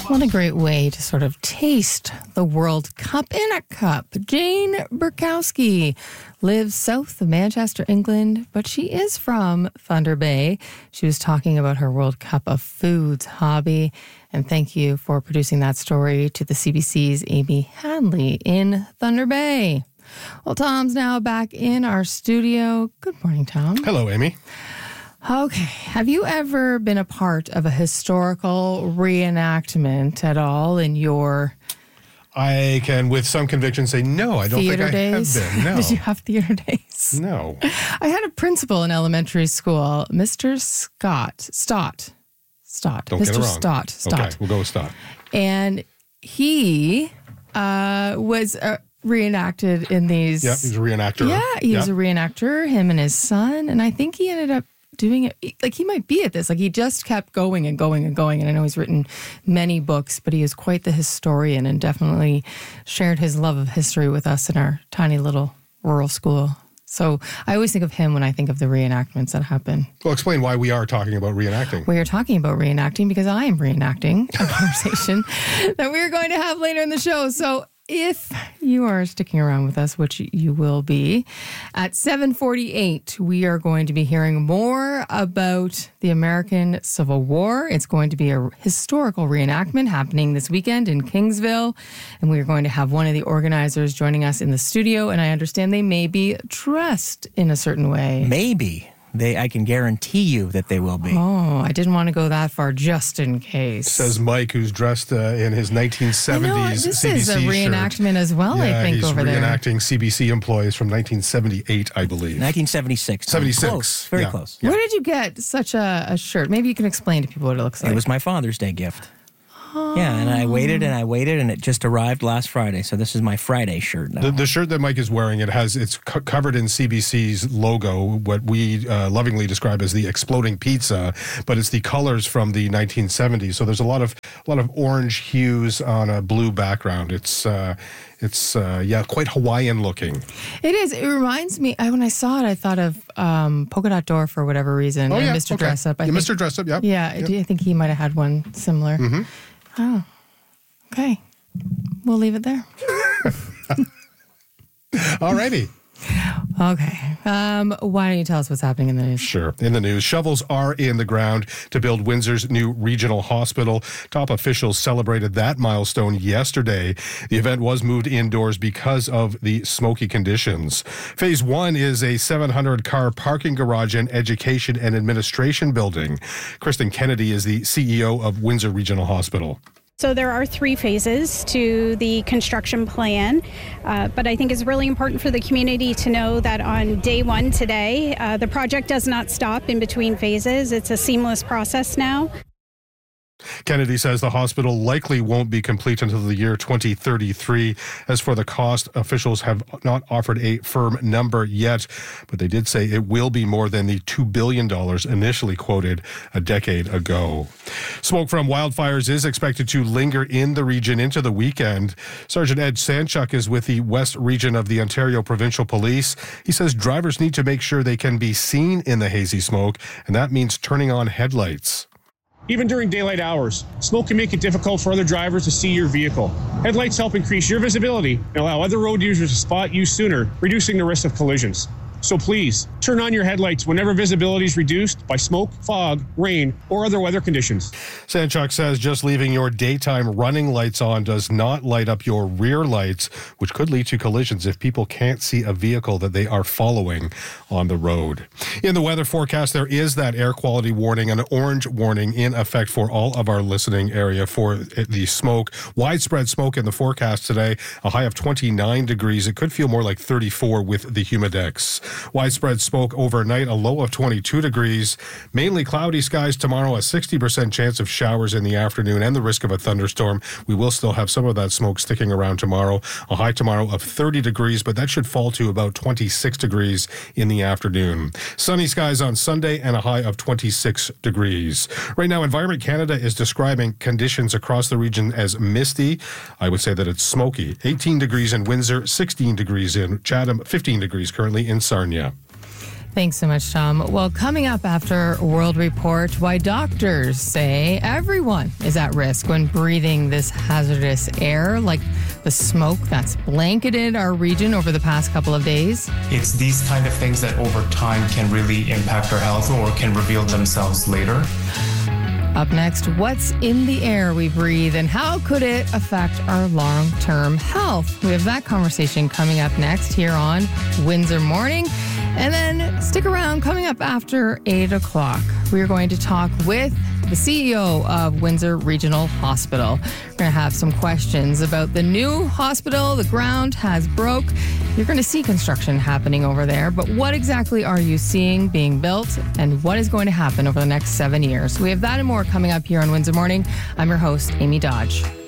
What a great way to sort of taste the World Cup in a cup. Jane Burkowski lives south of Manchester, England, but she is from Thunder Bay. She was talking about her World Cup of Foods hobby. And thank you for producing that story to the CBC's Amy Hadley in Thunder Bay. Well, Tom's now back in our studio. Good morning, Tom. Hello, Amy. Okay. Have you ever been a part of a historical reenactment at all in your I can, with some conviction, say no. I don't think I days? have been. No. Did you have theater days? No. I had a principal in elementary school, Mr. Stott. Don't Mr. get it wrong. Stott. Okay, we'll go with Stott. And he was reenacted in these. Yeah, he's a reenactor. Yeah, he was a reenactor, him and his son. And I think he ended up doing it, like he might be at this, like he just kept going and going and going. And I know he's written many books, but he is quite the historian and definitely shared his love of history with us in our tiny little rural school. So I always think of him when I think of the reenactments that happen. Well, explain why we are talking about reenacting. We are talking about reenacting because I am reenacting a conversation that we're going to have later in the show. So if you are sticking around with us, which you will be, at 7:48, we are going to be hearing more about the American Civil War. It's going to be a historical reenactment happening this weekend in Kingsville. And we are going to have one of the organizers joining us in the studio. And I understand they may be dressed in a certain way. Maybe. I can guarantee you that they will be. Oh, I didn't want to go that far just in case. Says Mike, who's dressed in his 1970s this CBC is a reenactment shirt. as well, I think, over there. He's reenacting CBC employees from 1978, I believe. 1976. 76. Close. Very close. Yeah. Where did you get such a shirt? Maybe you can explain to people what it looks like. It was my Father's Day gift. Yeah, and I waited, and it just arrived last Friday. So this is my Friday shirt now. The shirt that Mike is wearing, it's covered in CBC's logo, what we lovingly describe as the exploding pizza, but it's the colors from the 1970s. So there's a lot of orange hues on a blue background. It's quite Hawaiian looking. It is. It reminds me, when I saw it, I thought of Polka Dot Door for whatever reason. Oh, yeah. Mr. Dressup. Mr. Dressup, yeah. Yeah, I think he might have had one similar. Mm-hmm. Oh, okay. We'll leave it there. All righty. Okay. Why don't you tell us what's happening in the news? Sure. In the news, shovels are in the ground to build Windsor's new regional hospital. Top officials celebrated that milestone yesterday. The event was moved indoors because of the smoky conditions. Phase 1 is a 700-car parking garage and education and administration building. Kristen Kennedy is the CEO of Windsor Regional Hospital. So there are 3 phases to the construction plan, but I think it's really important for the community to know that on day 1 today, the project does not stop in between phases. It's a seamless process now. Kennedy says the hospital likely won't be complete until the year 2033. As for the cost, officials have not offered a firm number yet, but they did say it will be more than the $2 billion initially quoted a decade ago. Smoke from wildfires is expected to linger in the region into the weekend. Sergeant Ed Sanchuk is with the West Region of the Ontario Provincial Police. He says drivers need to make sure they can be seen in the hazy smoke, and that means turning on headlights. Even during daylight hours, smoke can make it difficult for other drivers to see your vehicle. Headlights help increase your visibility and allow other road users to spot you sooner, reducing the risk of collisions. So please, turn on your headlights whenever visibility is reduced by smoke, fog, rain, or other weather conditions. Sanchuk says just leaving your daytime running lights on does not light up your rear lights, which could lead to collisions if people can't see a vehicle that they are following on the road. In the weather forecast, there is that air quality warning, an orange warning in effect for all of our listening area for the smoke. Widespread smoke in the forecast today, a high of 29 degrees. It could feel more like 34 with the humidex. Widespread smoke overnight, a low of 22 degrees. Mainly cloudy skies tomorrow, a 60% chance of showers in the afternoon and the risk of a thunderstorm. We will still have some of that smoke sticking around tomorrow. A high tomorrow of 30 degrees, but that should fall to about 26 degrees in the afternoon. Sunny skies on Sunday and a high of 26 degrees. Right now, Environment Canada is describing conditions across the region as misty. I would say that it's smoky. 18 degrees in Windsor, 16 degrees in Chatham, 15 degrees currently in Sarnia. Thanks so much, Tom. Well, coming up after World Report, why doctors say everyone is at risk when breathing this hazardous air, like the smoke that's blanketed our region over the past couple of days. It's these kind of things that over time can really impact our health or can reveal themselves later. Up next, what's in the air we breathe and how could it affect our long-term health? We have that conversation coming up next here on Windsor Morning. And then stick around, coming up after 8 o'clock. We're going to talk with the CEO of Windsor Regional Hospital. We're going to have some questions about the new hospital. The ground has broke. You're going to see construction happening over there, but what exactly are you seeing being built and what is going to happen over the next 7 years? We have that and more coming up here on Windsor Morning. I'm your host, Amy Dodge.